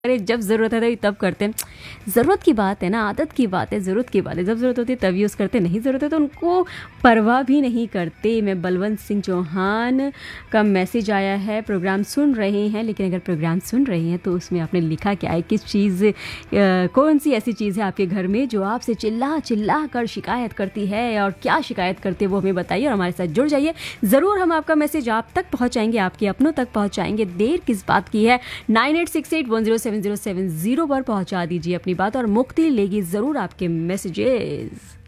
अरे जब ज़रूरत है तभी तब करते हैं। ज़रूरत की बात है ना, आदत की बात है, ज़रूरत की बात है। जब ज़रूरत होती है तब यूज़ करते, नहीं ज़रूरत है तो उनको परवाह भी नहीं करते। मैं बलवंत सिंह चौहान का मैसेज आया है, प्रोग्राम सुन रहे हैं, लेकिन अगर प्रोग्राम सुन रहे हैं तो उसमें आपने लिखा क्या है, किस चीज़ कौन सी ऐसी चीज़ है आपके घर में जो आपसे चिल्ला चिल्ला कर शिकायत करती है, और क्या शिकायत करती है वो हमें बताइए और हमारे साथ जुड़ जाइए। ज़रूर हम आपका मैसेज आप तक पहुँचाएंगे, आपके अपनों तक पहुँचाएंगे। देर किस बात की है, 9868107070 पर पहुंचा दीजिए अपनी बात और मुक्ति लेगी ज़रूर आपके मैसेजेस।